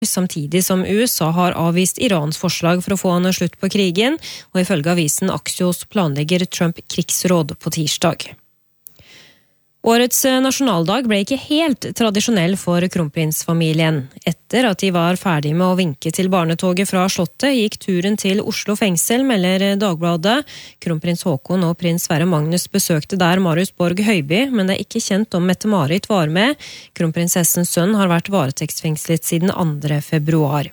samtidig som USA har avvist Irans forslag for å få en slutt på krigen, og ifølge avisen Axios planlegger Trump krigsråd på tirsdag. Årets nasjonaldag ble ikke helt tradisjonell for kronprinsfamilien. Etter at de var ferdig med å vinke til barnetoget fra slottet, gikk turen til Oslo fengsel, melder Dagbladet. Kronprins Haakon og prins Sverre Magnus besøkte der Marius Borg Høiby, men det er ikke kjent om Mette-Marit var med. Kronprinsessens sønn har vært varetektsfengslet siden 2. februar.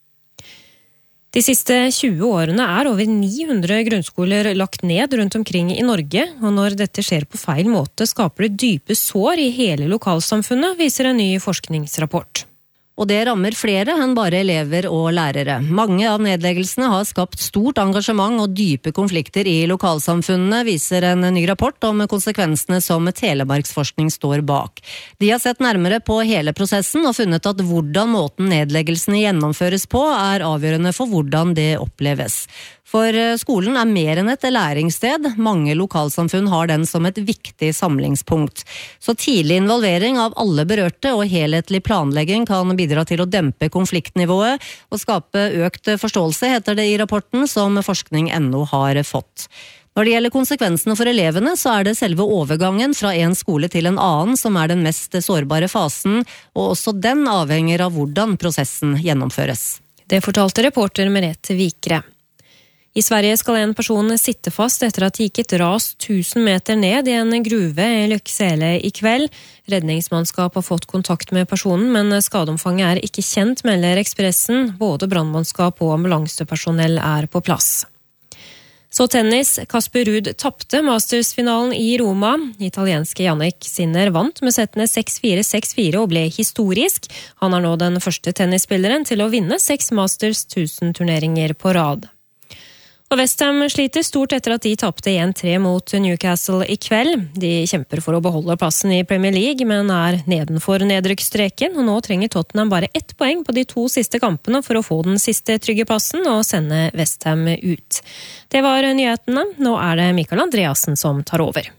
De siste 20 årene er over 900 grunnskoler lagt ned rundt omkring i Norge, og når dette skjer på feil måte, skaper det dype sår i hele lokalsamfunnet, viser en ny forskningsrapport. Og det rammer flere enn bare elever og lærere. Mange av nedleggelsene har skapt stort engasjement og dype konflikter i lokalsamfunnene, viser en ny rapport om konsekvensene som Telemarksforskning står bak. De har sett nærmere på hele prosessen og funnet at hvordan måten nedleggelsene gjennomføres på er avgjørende for hvordan det oppleves. For skolen er mer enn et læringssted. Mange lokalsamfunn har den som et viktig samlingspunkt. Så tidlig involvering av alle berørte og helhetlig planlegging kan bidra til å dempe konfliktnivået og skape økt forståelse, heter det i rapporten som Forskning.no har fått. Når det gjelder konsekvensene for elevene, så er det selve overgangen fra en skole til en annen som er den mest sårbare fasen, og også den avhenger av hvordan prosessen gjennomføres. Det fortalte reporter Merete Vikre. I Sverige skal en person sitte fast etter at de gikk et ras 1000 meter ned i en gruve i Lycksele i kveld. Redningsmannskap har fått kontakt med personen, men skadeomfanget er ikke kjent, melder Ekspressen. Både brannmannskap og ambulansepersonell er på plass. Så tennis. Casper Ruud tapte Masters-finalen i Roma. Italienske Jannik Sinner vant med settene 6-4, 6-4 og ble historisk. Han er nå den første tennisspilleren til å vinne 6 Masters 1000-turneringer på rad. Og West Ham sliter stort etter at de tapte 1-3 mot Newcastle i kveld. De kjemper for å beholde plassen i Premier League, men er nedenfor nedrykksstreken, og nå trenger Tottenham bare 1 poeng på de 2 siste kampene for å få den siste trygge plassen og sende West Ham ut. Det var nyhetene. Nå er det Mikael Andreassen som tar over.